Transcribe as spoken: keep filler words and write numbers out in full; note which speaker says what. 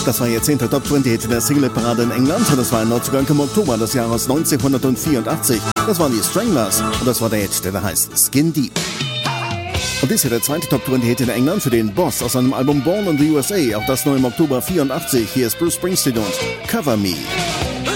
Speaker 1: Das war ihr zehnter Top zwanzig Hit in der Single-Parade in England und das war ein Neuzugang im Oktober des Jahres neunzehnhundertvierundachtzig. Das waren die Stranglers und das war der Hit, der da heißt Skin Deep. Und dies hier der zweite Top zwanzig Hit in England für den Boss aus seinem Album Born in the U S A, auch das neu im Oktober vierundachtzig. Hier ist Bruce Springsteen und Cover Me.